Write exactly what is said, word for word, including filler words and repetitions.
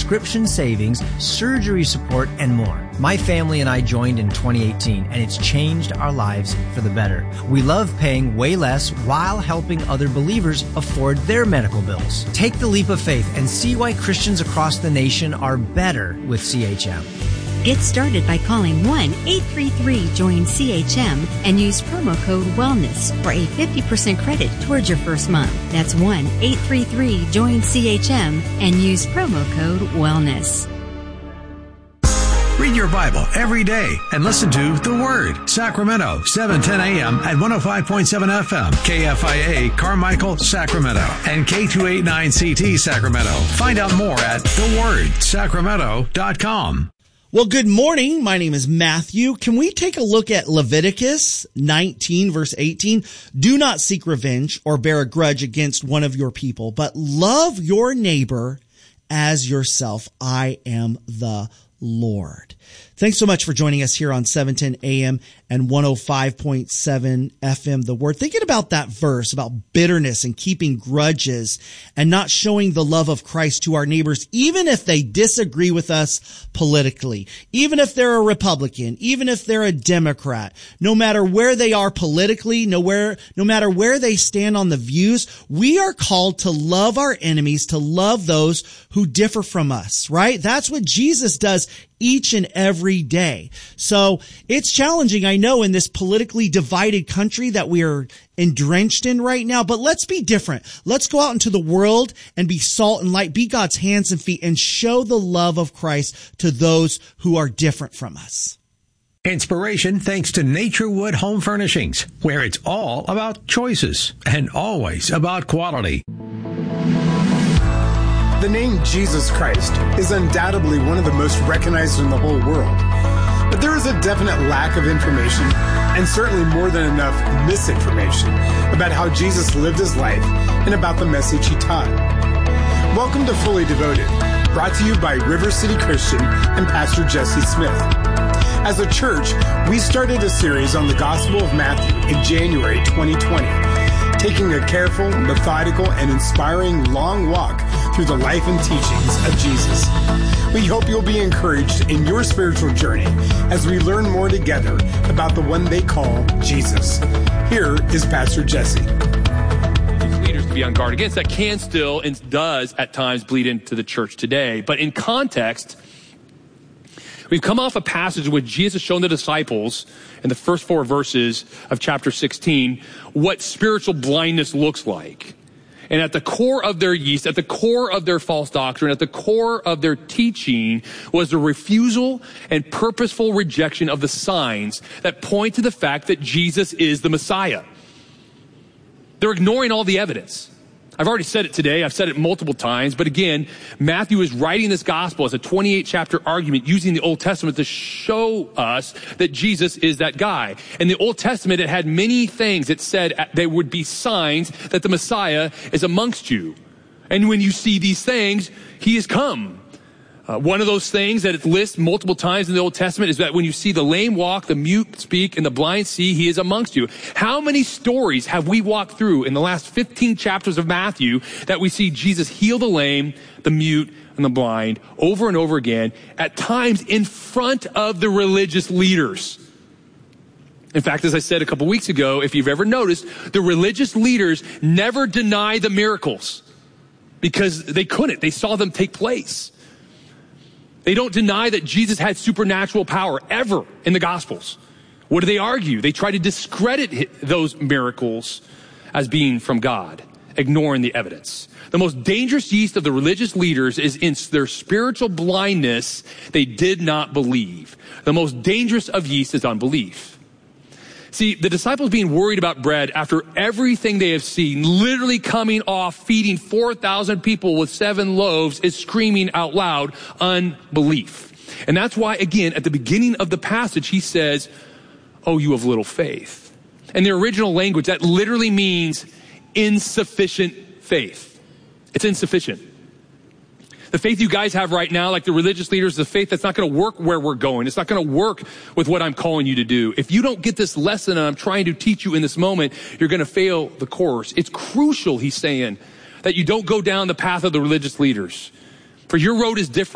prescription savings, surgery support, and more. My family and I joined in twenty eighteen, and it's changed our lives for the better. We love paying way less while helping other believers afford their medical bills. Take the leap of faith and see why Christians across the nation are better with C H M. Get started by calling one eight three three join C H M and use promo code WELLNESS for a fifty percent credit towards your first month. That's one eight three three join C H M and use promo code WELLNESS. Read your Bible every day and listen to The Word, Sacramento, seven ten a.m. at one oh five point seven F M, K F I A, Carmichael, Sacramento, and K two eighty-nine C T, Sacramento. Find out more at the word sacramento dot com. Well, good morning. My name is Matthew. Can we take a look at Leviticus nineteen, verse eighteen? Do not seek revenge or bear a grudge against one of your people, but love your neighbor as yourself. I am the Lord. Thanks so much for joining us here on seven ten A M and one oh five point seven F M, The Word. Thinking about that verse about bitterness and keeping grudges and not showing the love of Christ to our neighbors, even if they disagree with us politically, even if they're a Republican, even if they're a Democrat, no matter where they are politically, nowhere, no matter where they stand on the views, we are called to love our enemies, to love those who differ from us, right? That's what Jesus does each and every day. So it's challenging, I know, in this politically divided country that we are entrenched in right now, but let's be different. Let's go out into the world and be salt and light, be God's hands and feet, and show the love of Christ to those who are different from us. Inspiration thanks to Naturewood Home Furnishings, where it's all about choices and always about quality. The name Jesus Christ is undoubtedly one of the most recognized in the whole world. But there is a definite lack of information, and certainly more than enough misinformation, about how Jesus lived his life and about the message he taught. Welcome to Fully Devoted, brought to you by River City Christian and Pastor Jesse Smith. As a church, we started a series on the Gospel of Matthew in January twenty twenty, taking a careful, methodical, and inspiring long walk through the life and teachings of Jesus. We hope you'll be encouraged in your spiritual journey as we learn more together about the one they call Jesus. Here is Pastor Jesse. These leaders to be on guard against that can still and does at times bleed into the church today. But in context, we've come off a passage with Jesus showing the disciples in the first four verses of chapter sixteen what spiritual blindness looks like. And at the core of their yeast, at the core of their false doctrine, at the core of their teaching was the refusal and purposeful rejection of the signs that point to the fact that Jesus is the Messiah. They're ignoring all the evidence. I've already said it today. I've said it multiple times. But again, Matthew is writing this gospel as a twenty-eight chapter argument using the Old Testament to show us that Jesus is that guy. In the Old Testament, it had many things. It said there would be signs that the Messiah is amongst you. And when you see these things, he has come. Uh, one of those things that it lists multiple times in the Old Testament is that when you see the lame walk, the mute speak, and the blind see, he is amongst you. How many stories have we walked through in the last fifteen chapters of Matthew that we see Jesus heal the lame, the mute, and the blind over and over again, at times in front of the religious leaders? In fact, as I said a couple weeks ago, if you've ever noticed, the religious leaders never deny the miracles because they couldn't. They saw them take place. They don't deny that Jesus had supernatural power ever in the Gospels. What do they argue? They try to discredit those miracles as being from God, ignoring the evidence. The most dangerous yeast of the religious leaders is in their spiritual blindness. They did not believe. The most dangerous of yeast is unbelief. See, the disciples being worried about bread after everything they have seen, literally coming off feeding four thousand people with seven loaves, is screaming out loud unbelief. And that's why, again, at the beginning of the passage, he says, "Oh, you have little faith." In the original language, that literally means insufficient faith. It's insufficient. The faith you guys have right now, like the religious leaders, the faith that's not going to work where we're going. It's not going to work with what I'm calling you to do. If you don't get this lesson and I'm trying to teach you in this moment, you're going to fail the course. It's crucial, he's saying, that you don't go down the path of the religious leaders. For your road is different.